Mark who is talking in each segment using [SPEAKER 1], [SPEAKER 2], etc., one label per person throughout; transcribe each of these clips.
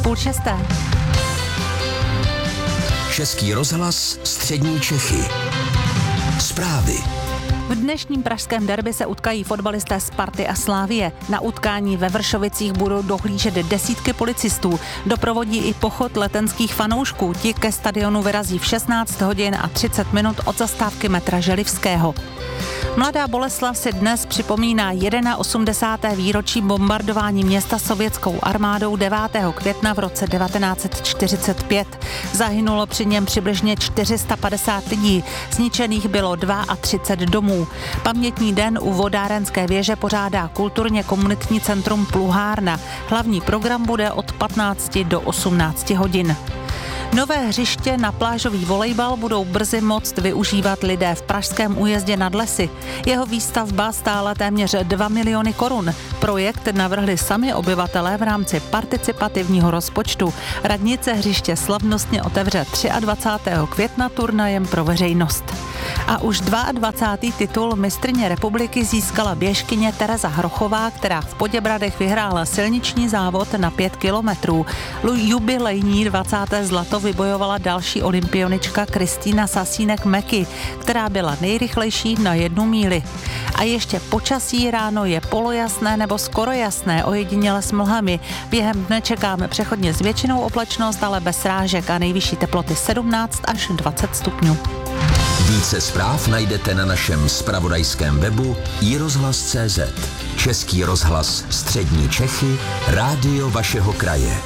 [SPEAKER 1] 5:30.
[SPEAKER 2] Český rozhlas Střední Čechy. Zprávy.
[SPEAKER 1] V dnešním pražském derby se utkají fotbalisté Sparty a Slavie. Na utkání ve Vršovicích budou dohlížet desítky policistů. Doprovodí i pochod letenských fanoušků. Ti ke stadionu vyrazí v 16 hodin a 30 minut od zastávky metra Želivského. Mladá Boleslav si dnes připomíná 81. výročí bombardování města sovětskou armádou 9. května v roce 1945. Zahynulo při něm přibližně 450 lidí, zničených bylo 32 domů. Pamětní den u vodárenské věže pořádá kulturně komunitní centrum Pluhárna. Hlavní program bude od 15 do 18 hodin. Nové hřiště na plážový volejbal budou brzy moct využívat lidé v pražském Újezdě nad Lesy. Jeho výstavba stála téměř 2 miliony korun. Projekt navrhli sami obyvatelé v rámci participativního rozpočtu. Radnice hřiště slavnostně otevře 23. května turnajem pro veřejnost. A už 22. titul mistryně republiky získala běžkyně Tereza Hrochová, která v Poděbradech vyhrála silniční závod na 5 kilometrů. Jubilejní 20. zlato vybojovala další olympionička Kristýna Sasínek-Meky, která byla nejrychlejší na 1 míli. A ještě počasí: ráno je polojasné nebo skoro jasné, ojediněle s mlhami. Během dne čekáme přechodně s většinou oblačnost, ale bez srážek a nejvyšší teploty 17 až 20 stupňů.
[SPEAKER 2] Více zpráv najdete na našem zpravodajském webu iRozhlas.cz. Český rozhlas Střední Čechy, rádio vašeho kraje.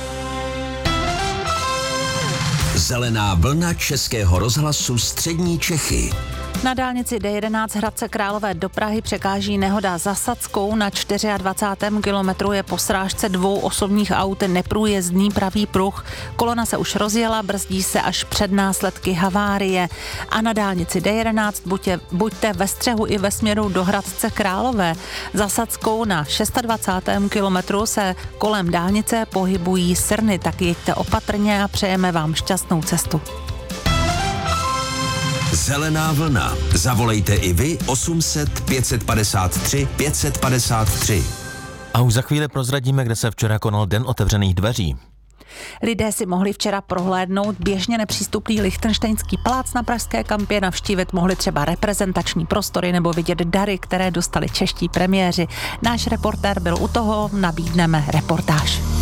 [SPEAKER 2] Zelená vlna Českého rozhlasu Střední Čechy.
[SPEAKER 1] Na dálnici D11 Hradce Králové do Prahy překáží nehoda za Sackou. Na 24. kilometru je po srážce 2 osobních aut neprůjezdný pravý pruh. Kolona se už rozjela, brzdí se až před následky havárie. A na dálnici D11 buďte ve střehu i ve směru do Hradce Králové. Za Sackou na 26. kilometru se kolem dálnice pohybují srny, tak jeďte opatrně a přejeme vám šťastnou cestu.
[SPEAKER 2] Zelená vlna. Zavolejte i vy 800 553 553.
[SPEAKER 3] A už za chvíli prozradíme, kde se včera konal Den otevřených dveří.
[SPEAKER 1] Lidé si mohli včera prohlédnout běžně nepřístupný Lichtenštejnský palác na pražské Kampě, navštívit mohli třeba reprezentační prostory nebo vidět dary, které dostali čeští premiéři. Náš reportér byl u toho, nabídneme reportáž.